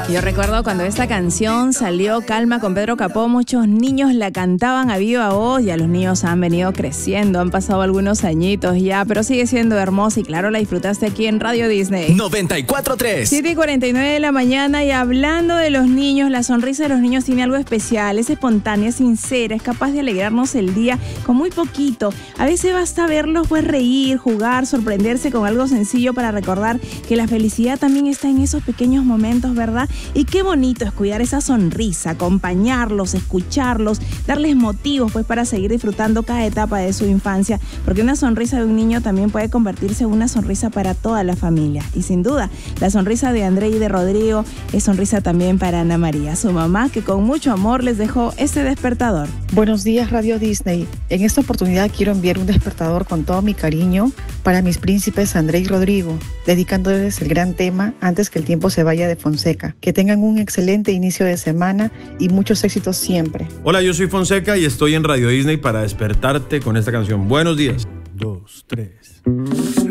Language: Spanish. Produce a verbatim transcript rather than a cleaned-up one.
Yo recuerdo cuando esta canción salió, Calma, con Pedro Capó, muchos niños la cantaban a viva voz. Ya los niños han venido creciendo, han pasado algunos añitos ya, pero sigue siendo hermosa y claro, la disfrutaste aquí en Radio Disney. noventa y cuatro punto tres. siete y cuarenta y nueve de la mañana, y hablando de los niños, la sonrisa de los niños tiene algo especial, es espontánea, es sincera, es capaz de alegrarnos el día con muy poquito. A veces basta verlos pues reír, jugar, sorprenderse con algo sencillo para recordar que la felicidad también está en esos pequeños momentos, ¿verdad? Y qué bonito es cuidar esa sonrisa, acompañarlos, escucharlos, darles motivos pues para seguir disfrutando cada etapa de su infancia, porque una sonrisa de un niño también puede convertirse en una sonrisa para toda la familia. Y sin duda, la sonrisa de André y de Rodrigo es sonrisa también para Ana María, su mamá, que con mucho amor les dejó este despertador. Buenos días, Radio Disney. En esta oportunidad quiero enviar un despertador con todo mi cariño para mis príncipes André y Rodrigo, dedicándoles el gran tema Antes que el tiempo se vaya de Fonseca. Que tengan un excelente inicio de semana y muchos éxitos siempre. Hola, yo soy Fonseca y estoy en Radio Disney para despertarte con esta canción. Buenos días. Dos, tres.